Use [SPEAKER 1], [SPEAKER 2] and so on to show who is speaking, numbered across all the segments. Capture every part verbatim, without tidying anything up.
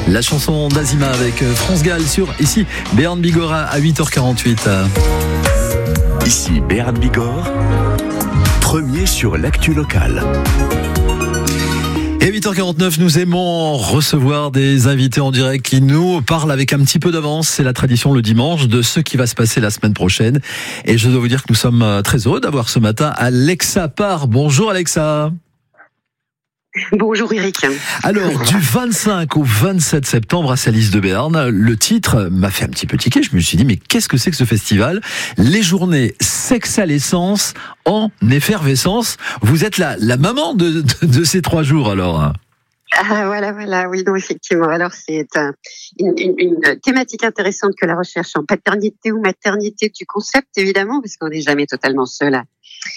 [SPEAKER 1] La chanson d'Azima avec France Gall sur ici Béarn Bigorre à huit heures quarante-huit.
[SPEAKER 2] Ici Béarn Bigorre, premier sur l'actu locale.
[SPEAKER 1] Et huit heures quarante-neuf, nous aimons recevoir des invités en direct qui nous parlent avec un petit peu d'avance. C'est la tradition le dimanche de ce qui va se passer la semaine prochaine. Et je dois vous dire que nous sommes très heureux d'avoir ce matin Alexa Parr. Bonjour Alexa.
[SPEAKER 3] Bonjour Eric.
[SPEAKER 1] Alors, du vingt-cinq au vingt-sept septembre à Salis de Béarn, le titre m'a fait un petit peu tiquer. Je me suis dit, mais qu'est-ce que c'est que ce festival ? Les journées Sexalescence en effervescence. Vous êtes la, la maman de, de, de ces trois jours alors ?
[SPEAKER 3] Ah voilà, voilà, oui, non, effectivement. Alors c'est un, une, une, une thématique intéressante que la recherche en paternité ou maternité du concept, évidemment, parce qu'on n'est jamais totalement seul à,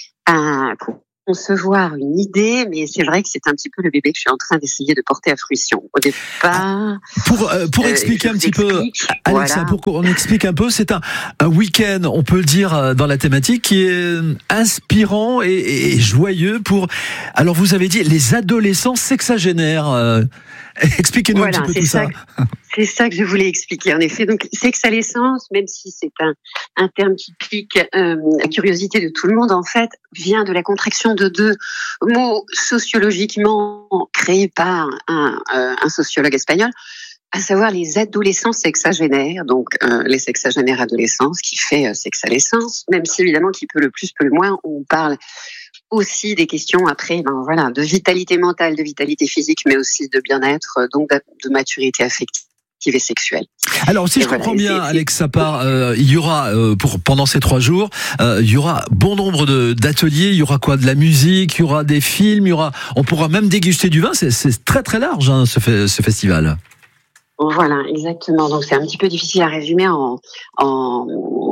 [SPEAKER 3] à concevoir une idée, mais c'est vrai que c'est un petit peu le bébé que je suis en train d'essayer de porter à fruition. Au départ,
[SPEAKER 1] pour euh, pour expliquer euh, un petit peu, Alexa, voilà. Pour qu'on explique un peu, c'est un un week-end, on peut le dire dans la thématique, qui est inspirant et, et joyeux pour. Alors vous avez dit les adolescents sexagénaires. Euh, expliquez-nous voilà, un petit peu tout ça. ça.
[SPEAKER 3] C'est ça que je voulais expliquer. En effet, donc sexalescence, même si c'est un un terme qui pique euh, la curiosité de tout le monde, en fait, vient de la contraction de deux mots sociologiquement créés par un, euh, un sociologue espagnol, à savoir les adolescents sexagénaires, donc euh, les sexagénaires adolescents, ce qui fait euh, sexalescence, même si évidemment qui peut le plus, peut le moins, on parle aussi des questions après, ben voilà, de vitalité mentale, de vitalité physique, mais aussi de bien-être, donc de, de maturité affective et sexuelle.
[SPEAKER 1] Alors si et je voilà, comprends bien, Alexa Parr, euh, il y aura euh, pour pendant ces trois jours, euh, il y aura bon nombre de d'ateliers. Il y aura quoi, de la musique, il y aura des films, il y aura, on pourra même déguster du vin. C'est, c'est très très large hein, ce, fe- ce festival.
[SPEAKER 3] Voilà, exactement. Donc c'est un petit peu difficile à résumer en en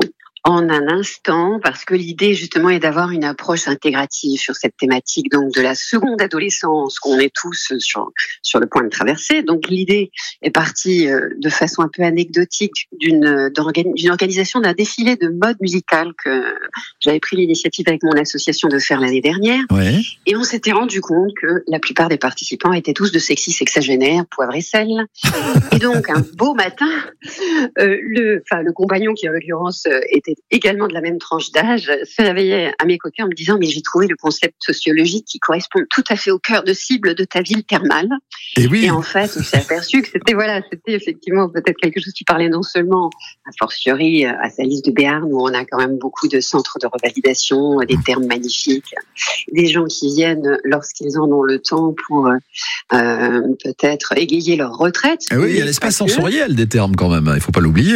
[SPEAKER 3] en un instant, parce que l'idée justement est d'avoir une approche intégrative sur cette thématique, donc de la seconde adolescence qu'on est tous sur sur le point de traverser. Donc l'idée est partie de façon un peu anecdotique d'une d'une organisation d'un défilé de mode musical que j'avais pris l'initiative avec mon association de faire l'année dernière.
[SPEAKER 1] Ouais.
[SPEAKER 3] Et on s'était rendu compte que la plupart des participants étaient tous de sexy sexagénaires, poivre et sel. Et donc un beau matin, euh, le enfin le compagnon qui en l'occurrence était également de la même tranche d'âge, se réveillait à mes côtés en me disant « mais j'ai trouvé le concept sociologique qui correspond tout à fait au cœur de cible de ta ville thermale ».
[SPEAKER 1] Et oui.
[SPEAKER 3] Et en fait, on s'est aperçu que c'était voilà, c'était effectivement peut-être quelque chose qui parlait non seulement a fortiori à Salis de Béarn où on a quand même beaucoup de centres de revalidation, des termes magnifiques, des gens qui viennent lorsqu'ils en ont le temps pour euh, peut-être égayer leur retraite.
[SPEAKER 1] Et oui, il y a l'espace sensoriel des termes quand même, il faut pas l'oublier.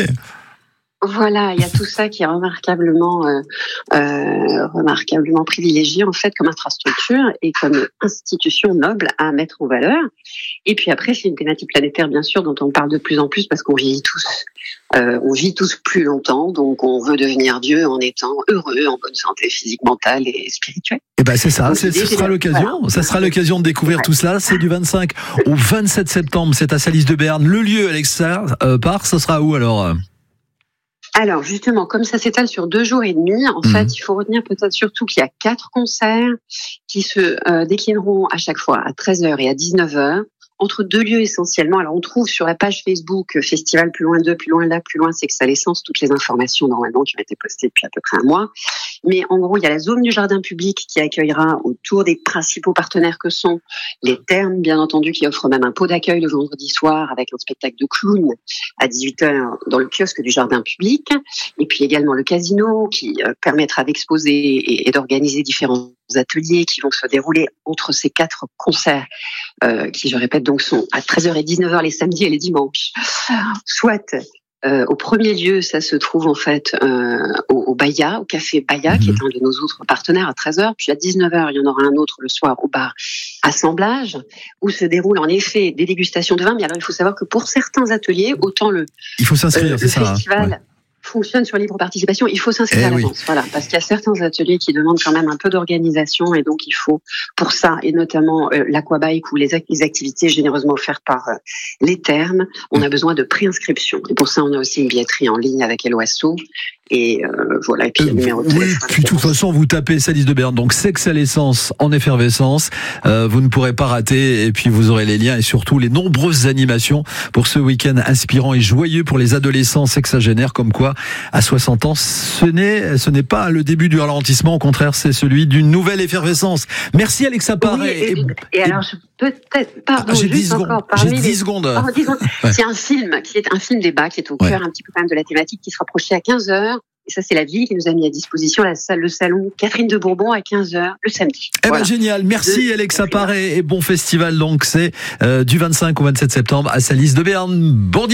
[SPEAKER 3] Voilà, il y a tout ça qui est remarquablement, euh, euh, remarquablement privilégié en fait comme infrastructure et comme institution noble à mettre en valeur. Et puis après, c'est une thématique planétaire bien sûr dont on parle de plus en plus parce qu'on vit tous, euh, on vit tous plus longtemps, donc on veut devenir Dieu en étant heureux, en bonne santé physique, mentale et spirituelle.
[SPEAKER 1] Et ben c'est ça, c'est, ce sera l'occasion, voilà. Ça sera l'occasion de découvrir ouais. tout cela. C'est du vingt-cinq au vingt-sept septembre, c'est à Salis de Béarn. Le lieu, Alexa euh, Parr, ce sera où alors?
[SPEAKER 3] Alors justement, comme ça s'étale sur deux jours et demi, en mmh. fait, il faut retenir peut-être surtout qu'il y a quatre concerts qui se euh, déclineront à chaque fois à treize heures et à dix-neuf heures, entre deux lieux essentiellement. Alors on trouve sur la page Facebook Festival Plus Loin deux, Plus Loin Là, Plus Loin Sexalescence toutes les informations normalement qui ont été postées depuis à peu près un mois. Mais en gros, il y a la zone du jardin public qui accueillera autour des principaux partenaires que sont les Thermes, bien entendu, qui offrent même un pot d'accueil le vendredi soir avec un spectacle de clown à dix-huit heures dans le kiosque du jardin public. Et puis également le casino qui euh, permettra d'exposer et, et d'organiser différents ateliers qui vont se dérouler entre ces quatre concerts euh, qui, je répète, donc sont à treize heures et dix-neuf heures les samedis et les dimanches. Soit euh, au premier lieu, ça se trouve en fait euh, au, au Baya, au café Baya, mmh. qui est un de nos autres partenaires à treize heures. Puis à dix-neuf heures, il y en aura un autre le soir au bar Assemblage, où se déroulent en effet des dégustations de vin. Mais alors, il faut savoir que pour certains ateliers, autant le,
[SPEAKER 1] il faut s'inscrire, euh,
[SPEAKER 3] c'est
[SPEAKER 1] le
[SPEAKER 3] ça,
[SPEAKER 1] festival...
[SPEAKER 3] Ouais. fonctionne sur libre participation, il faut s'inscrire
[SPEAKER 1] eh
[SPEAKER 3] à l'avance,
[SPEAKER 1] oui.
[SPEAKER 3] voilà, parce qu'il y a certains ateliers qui demandent quand même un peu d'organisation et donc il faut pour ça et notamment euh, l'aquabike ou les, les activités généreusement offertes par euh, les Thermes, on a besoin de préinscription et pour ça on a aussi une billetterie en ligne avec Eloasso Et euh, voilà, et puis
[SPEAKER 1] euh,
[SPEAKER 3] le numéro de
[SPEAKER 1] oui,
[SPEAKER 3] téléphone.
[SPEAKER 1] puis de toute façon, vous tapez Salisse de Berne, donc sexe à l'essence en effervescence. Euh, vous ne pourrez pas rater, et puis vous aurez les liens et surtout les nombreuses animations pour ce week-end inspirant et joyeux pour les adolescents sexagénaires. Comme quoi, à soixante ans, ce n'est ce n'est pas le début du ralentissement, au contraire, c'est celui d'une nouvelle effervescence. Merci Alexa Paré.
[SPEAKER 3] Oui, et, et, et alors, je peut-être, pardon,
[SPEAKER 1] ah, j'ai
[SPEAKER 3] juste
[SPEAKER 1] dix secondes.
[SPEAKER 3] encore,
[SPEAKER 1] J'ai
[SPEAKER 3] parmi
[SPEAKER 1] dix
[SPEAKER 3] les...
[SPEAKER 1] secondes.
[SPEAKER 3] Oh, dix secondes.
[SPEAKER 1] Ouais.
[SPEAKER 3] C'est un film, qui est un film débat, qui est au
[SPEAKER 1] Ouais.
[SPEAKER 3] cœur un petit peu quand même de la thématique, qui sera projeté à quinze heures. Et ça, c'est la ville qui nous a mis à disposition la salle, le salon Catherine de Bourbon à quinze heures le samedi.
[SPEAKER 1] Eh
[SPEAKER 3] Voilà.
[SPEAKER 1] ben génial, merci
[SPEAKER 3] De...
[SPEAKER 1] Alexa Paré et bon festival donc c'est euh, du vingt-cinq au vingt-sept septembre à Salisse de Berne. Bon dimanche.